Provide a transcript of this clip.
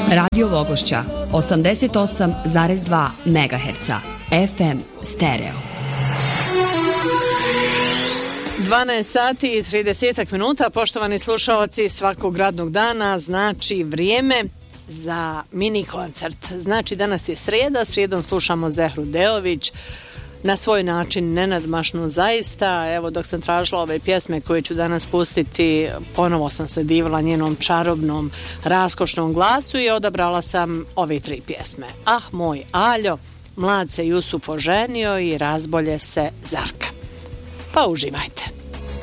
Radio Vogošća 88,2 MHz FM stereo. 12 sati i 30 minuta, poštovani slušalci, svakog radnog dana znači vrijeme za mini koncert. Znači danas je srijeda, srijedom slušamo Zehru Deović, na svoj način nenadmašnu zaista. Evo, dok sam tražila ove pjesme koje ću danas pustiti, ponovo sam se divila njenom čarobnom, raskošnom glasu i odabrala sam ove 3 pjesme. Ah, moj Aljo, Mlad se Jusuf oženio i Razbolje se Zarka. Pa uživajte.